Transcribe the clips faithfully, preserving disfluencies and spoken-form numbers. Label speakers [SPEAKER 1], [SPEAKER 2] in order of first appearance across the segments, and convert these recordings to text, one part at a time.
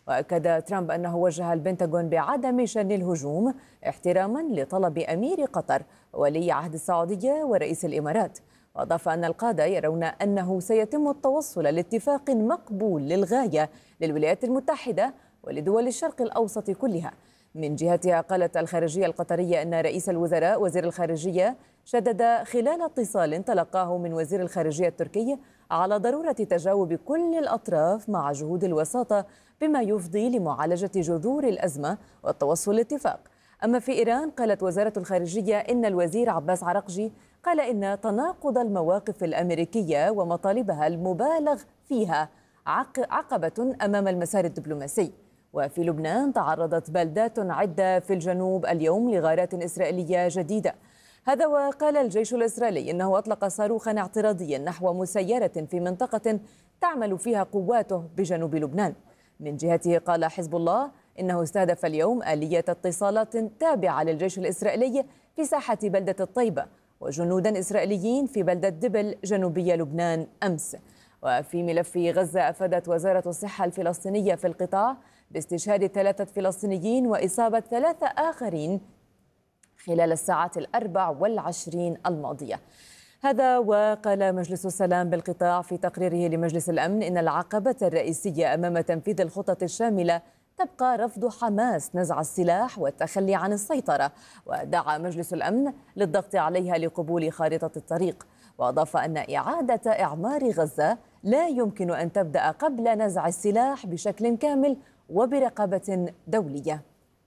[SPEAKER 1] وأكد ترامب أنه وجه البنتاغون بعدم شن الهجوم احتراما لطلب أمير قطر ولي عهد السعودية ورئيس الإمارات. وأضاف أن القادة يرون أنه سيتم التوصل لاتفاق مقبول للغاية للولايات المتحدة ولدول الشرق الأوسط كلها. من جهتها قالت الخارجية القطرية أن رئيس الوزراء وزير الخارجية شدد خلال اتصال تلقاه من وزير الخارجية التركي على ضرورة تجاوب كل الأطراف مع جهود الوساطة بما يفضي لمعالجة جذور الأزمة والتوصل لاتفاق. أما في إيران قالت وزارة الخارجية إن الوزير عباس عراقجي قال إن تناقض المواقف الأمريكية ومطالبها المبالغ فيها عقبة أمام المسار الدبلوماسي. وفي لبنان تعرضت بلدات عدة في الجنوب اليوم لغارات إسرائيلية جديدة. هذا وقال الجيش الإسرائيلي إنه أطلق صاروخا اعتراضيا نحو مسيرة في منطقة تعمل فيها قواته بجنوب لبنان. من جهته قال حزب الله إنه استهدف اليوم آلية اتصالات تابعة للجيش الإسرائيلي في ساحة بلدة الطيبة وجنودا إسرائيليين في بلدة دبل جنوبي لبنان أمس. وفي ملف غزة أفادت وزارة الصحة الفلسطينية في القطاع باستشهاد ثلاثة فلسطينيين وإصابة ثلاثة آخرين خلال الساعات الأربع والعشرين الماضية. هذا وقال مجلس السلام بالقطاع في تقريره لمجلس الأمن إن العقبة الرئيسية أمام تنفيذ الخطط الشاملة تبقى رفض حماس نزع السلاح والتخلي عن السيطرة، ودعا مجلس الأمن للضغط عليها لقبول خارطة الطريق. وأضاف أن إعادة إعمار غزة لا يمكن أن تبدأ قبل نزع السلاح بشكل كامل وبرقابة دولية.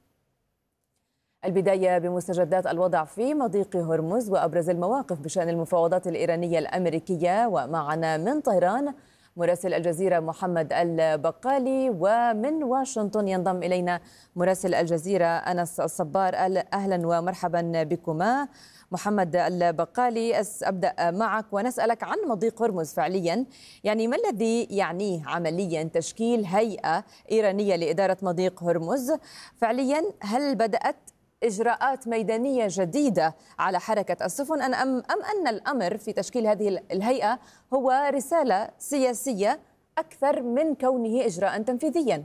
[SPEAKER 1] البداية بمستجدات الوضع في مضيق هرمز وأبرز المواقف بشأن المفاوضات الإيرانية الأمريكية. ومعنا من طهران مراسل الجزيرة محمد البقالي، ومن واشنطن ينضم إلينا مراسل الجزيرة أنس الصبار. أهلا ومرحبا بكما. محمد البقالي، أبدأ معك ونسألك عن مضيق هرمز فعليا، يعني ما الذي يعنيه عمليا تشكيل هيئة إيرانية لإدارة مضيق هرمز فعليا؟ هل بدأت إجراءات ميدانية جديدة على حركة السفن أم, أم أن الأمر في تشكيل هذه الهيئة هو رسالة سياسية أكثر من كونه إجراء تنفيذيا؟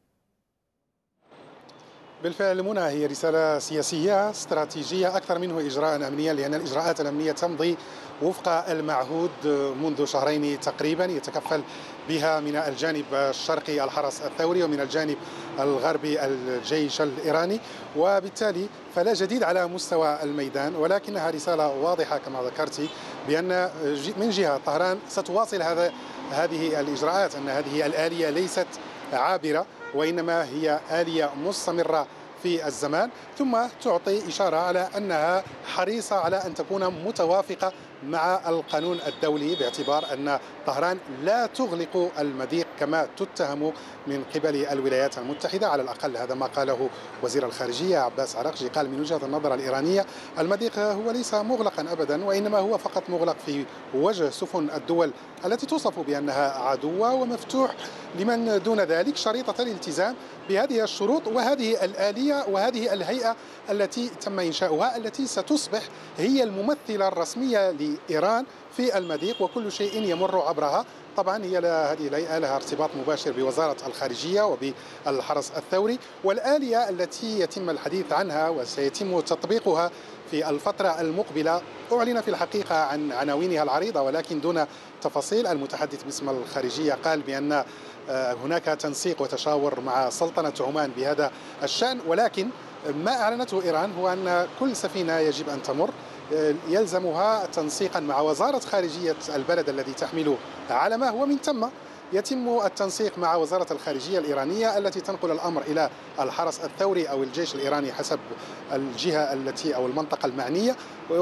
[SPEAKER 2] بالفعل منى، هي رسالة سياسية استراتيجية أكثر منه إجراء أمنيا، لأن الإجراءات الأمنية تمضي وفق المعهود منذ شهرين تقريبا، يتكفل بها من الجانب الشرقي الحرس الثوري ومن الجانب الغربي الجيش الإيراني، وبالتالي فلا جديد على مستوى الميدان، ولكنها رسالة واضحة كما ذكرتي بأن من جهة طهران ستواصل هذا هذه الإجراءات، أن هذه الآلية ليست عابرة وإنما هي آلية مستمرة في الزمان، ثم تعطي إشارة على أنها حريصة على أن تكون متوافقة مع القانون الدولي، باعتبار أن طهران لا تغلق المضيق كما تتهم من قبل الولايات المتحدة. على الأقل هذا ما قاله وزير الخارجية عباس عراقجي، قال من وجهة النظر الإيرانية المضيق هو ليس مغلقا أبدا، وإنما هو فقط مغلق في وجه سفن الدول التي توصف بأنها عدوة، ومفتوح لمن دون ذلك شريطة الالتزام بهذه الشروط وهذه الآلية وهذه الهيئة التي تم إنشاؤها، التي ستصبح هي الممثلة الرسمية لإيران في المضيق، وكل شيء يمر عبرها. طبعا هي هذه الهيئة لها ارتباط مباشر بوزارة الخارجية وبالحرس الثوري، والآلية التي يتم الحديث عنها وسيتم تطبيقها في الفترة المقبلة أعلن في الحقيقة عن عناوينها العريضة ولكن دون تفاصيل. المتحدث باسم الخارجية قال بأن هناك تنسيق وتشاور مع سلطنة عمان بهذا الشأن، ولكن ما أعلنته إيران هو أن كل سفينة يجب أن تمر يلزمها تنسيقا مع وزارة خارجية البلد الذي تحمل علمه، ومن ثم يتم التنسيق مع وزارة الخارجية الإيرانية التي تنقل الأمر إلى الحرس الثوري أو الجيش الإيراني حسب الجهة التي أو المنطقة المعنية،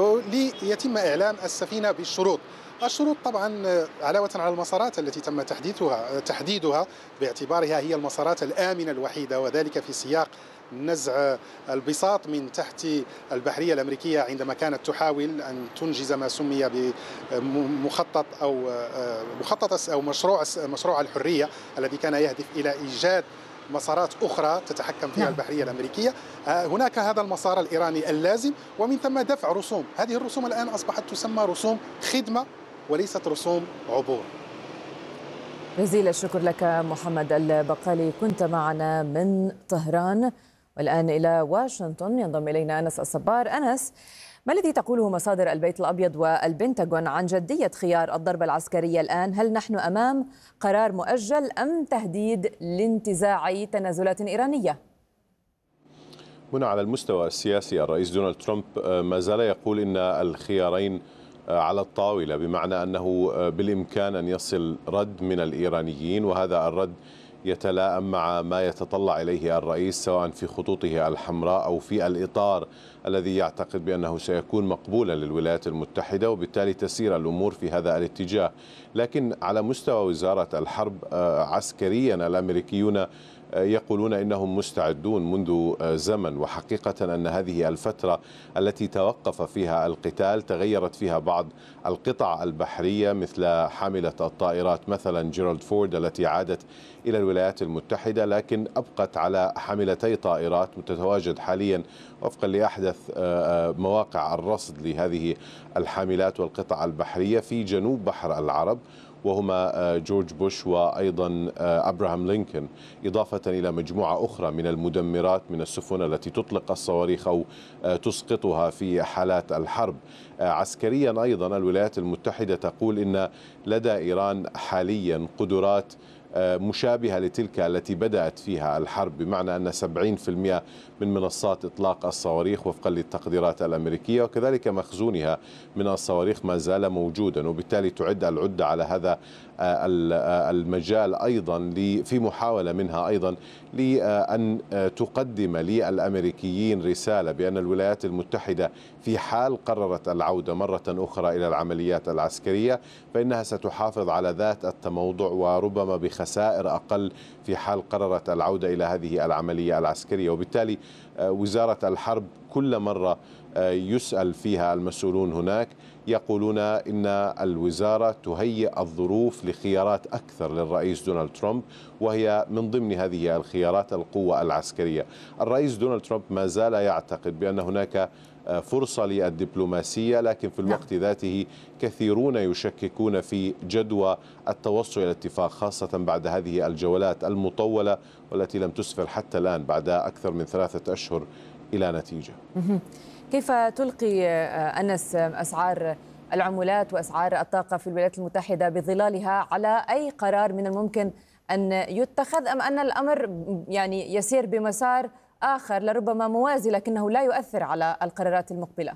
[SPEAKER 2] ليتم إعلام السفينة بالشروط. الشروط طبعا علاوة على المسارات التي تم تحديثها تحديدها باعتبارها هي المسارات الآمنة الوحيدة، وذلك في سياق نزع البساط من تحت البحرية الأمريكية عندما كانت تحاول أن تنجز ما سمي بمخطط أو مخطط أو مشروع مشروع الحرية الذي كان يهدف إلى إيجاد مسارات أخرى تتحكم فيها البحرية الأمريكية. هناك هذا المسار الإيراني اللازم، ومن ثم دفع رسوم. هذه الرسوم الآن أصبحت تسمى رسوم خدمة وليست رسوم عبور.
[SPEAKER 1] جزيل الشكر لك محمد البقالي، كنت معنا من طهران. والآن إلى واشنطن ينضم إلينا أنس الصبار. أنس، ما الذي تقوله مصادر البيت الأبيض والبنتاغون عن جدية خيار الضربة العسكرية الآن؟ هل نحن أمام قرار مؤجل أم تهديد لانتزاع تنازلات إيرانية؟
[SPEAKER 3] هنا على المستوى السياسي الرئيس دونالد ترامب ما زال يقول إن الخيارين على الطاولة، بمعنى أنه بالإمكان أن يصل رد من الإيرانيين، وهذا الرد يتلائم مع ما يتطلع إليه الرئيس سواء في خطوطه الحمراء أو في الإطار الذي يعتقد بأنه سيكون مقبولا للولايات المتحدة، وبالتالي تسير الأمور في هذا الاتجاه. لكن على مستوى وزارة الحرب عسكريا الأمريكيون يقولون إنهم مستعدون منذ زمن، وحقيقة أن هذه الفترة التي توقف فيها القتال تغيرت فيها بعض القطع البحرية مثل حاملة الطائرات مثلا جيرالد فورد التي عادت إلى الولايات المتحدة، لكن أبقت على حاملتي طائرات متتواجد حاليا وفقا لأحدث مواقع الرصد لهذه الحاملات والقطع البحرية في جنوب بحر العرب، وهما جورج بوش وأيضا أبراهام لينكولن، إضافة إلى مجموعة أخرى من المدمرات من السفن التي تطلق الصواريخ أو تسقطها في حالات الحرب. عسكريا أيضا الولايات المتحدة تقول إن لدى إيران حاليا قدرات مشابهة لتلك التي بدأت فيها الحرب، بمعنى أن سبعين بالمئة من منصات إطلاق الصواريخ وفقا للتقديرات الأمريكية وكذلك مخزونها من الصواريخ ما زال موجودا، وبالتالي تعد العدة على هذا المجال أيضا في محاولة منها أيضا لأن تقدم للأمريكيين رسالة بأن الولايات المتحدة في حال قررت العودة مرة أخرى إلى العمليات العسكرية فإنها ستحافظ على ذات التموضع وربما بخسائر أقل في حال قررت العودة إلى هذه العملية العسكرية. وبالتالي وزارة الحرب كل مرة يسأل فيها المسؤولون هناك يقولون إن الوزارة تهيئ الظروف لخيارات أكثر للرئيس دونالد ترامب، وهي من ضمن هذه الخيارات القوة العسكرية. الرئيس دونالد ترامب ما زال يعتقد بأن هناك فرصة للدبلوماسية، لكن في الوقت ذاته كثيرون يشككون في جدوى التوصل إلى اتفاق، خاصة بعد هذه الجولات المطولة والتي لم تسفر حتى الآن بعد أكثر من ثلاثة أشهر إلى نتيجة.
[SPEAKER 1] كيف تلقي أنس أسعار العملات وأسعار الطاقة في الولايات المتحدة بظلالها على أي قرار من الممكن أن يتخذ، أم أن الأمر يعني يسير بمسار آخر لربما موازي لكنه لا يؤثر على القرارات المقبلة؟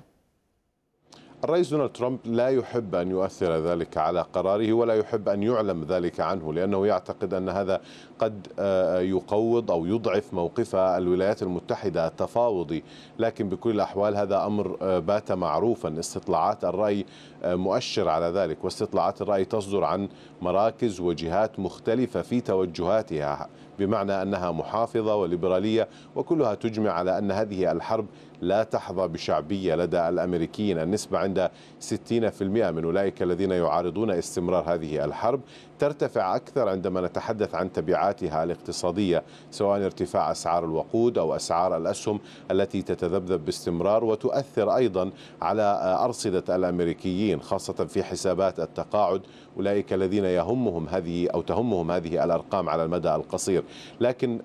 [SPEAKER 3] الرئيس دونالد ترامب لا يحب أن يؤثر ذلك على قراره ولا يحب أن يعلم ذلك عنه، لأنه يعتقد أن هذا قد يقوض أو يضعف موقف الولايات المتحدة التفاوضي. لكن بكل الأحوال هذا أمر بات معروفا، استطلاعات الرأي مؤشر على ذلك، واستطلاعات الرأي تصدر عن مراكز وجهات مختلفة في توجهاتها، بمعنى أنها محافظة وليبرالية، وكلها تجمع على أن هذه الحرب لا تحظى بشعبية لدى الأمريكيين. النسبة عند ستين بالمئة من أولئك الذين يعارضون استمرار هذه الحرب، ترتفع أكثر عندما نتحدث عن تبعاتها الاقتصادية، سواء ارتفاع أسعار الوقود أو أسعار الأسهم التي تتذبذب باستمرار وتؤثر أيضا على أرصدة الأمريكيين، خاصة في حسابات التقاعد، أولئك الذين يهمهم هذه أو تهمهم هذه الأرقام على المدى القصير. لكن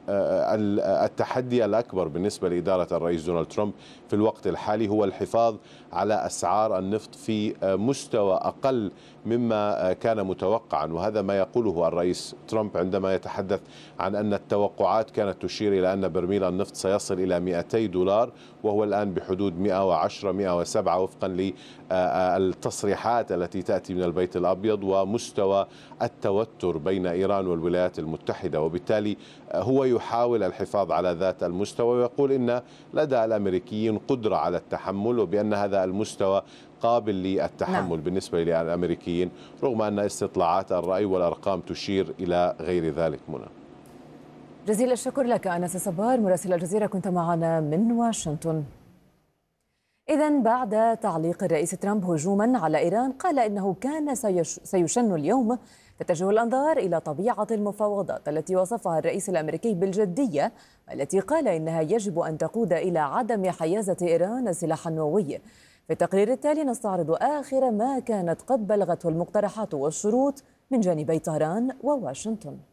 [SPEAKER 3] التحدي الأكبر بالنسبة لإدارة الرئيس دونالد ترامب في الوقت الحالي هو الحفاظ على أسعار النفط في مستوى أقل مما كان متوقعا، وهذا ما يقوله الرئيس ترامب عندما يتحدث عن أن التوقعات كانت تشير إلى أن برميل النفط سيصل إلى مئتي دولار، وهو الآن بحدود مئة وعشرة مئة وسبعة وفقا للتصريحات التي تأتي من البيت الأبيض ومستوى التوتر بين إيران والولايات المتحدة. وبالتالي هو يحاول الحفاظ على ذات المستوى ويقول إن لدى الأمريكيين قدرة على التحمل، وبأن هذا المستوى قابل للتحمل نعم. بالنسبة للأمريكيين، رغم أن استطلاعات الرأي والأرقام تشير إلى غير ذلك. منى،
[SPEAKER 1] جزيل الشكر لك أنس الصبار مراسل الجزيرة، كنت معنا من واشنطن. إذن بعد تعليق الرئيس ترامب هجوما على إيران، قال إنه كان سيشن اليوم تتجه الأنظار إلى طبيعة المفاوضات التي وصفها الرئيس الأمريكي بالجدية، التي قال إنها يجب أن تقود إلى عدم حيازة إيران السلاح النووي. في التقرير التالي نستعرض آخر ما كانت قد بلغته المقترحات والشروط من جانبي طهران وواشنطن.